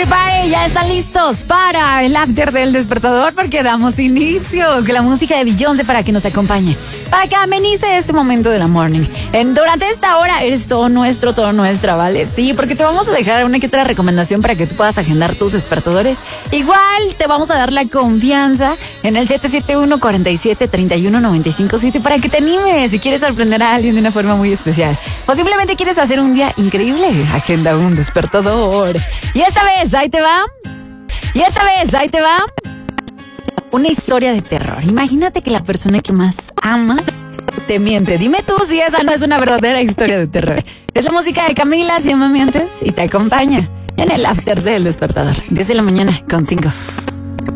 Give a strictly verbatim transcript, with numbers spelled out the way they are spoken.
Everybody, ya están listos para el after del despertador porque damos inicio con la música de Beyoncé para que nos acompañe, para que amenice este momento de la morning. En, durante esta hora eres todo nuestro, todo nuestra, ¿vale? Sí, porque te vamos a dejar una que otra recomendación para que tú puedas agendar tus despertadores. Igual te vamos a dar la confianza en el siete siete uno, cuatro siete, tres uno, nueve cinco siete para que te animes si quieres sorprender a alguien de una forma muy especial. O simplemente quieres hacer un día increíble, agenda un despertador. Y esta vez, ahí te va. Y esta vez, ahí te va. Una historia de terror. Imagínate que la persona que más amas te miente. Dime tú si esa no es una verdadera historia de terror. Es la música de Camila, se llama Mientes y te acompaña en el after del despertador. diez de la mañana con cinco.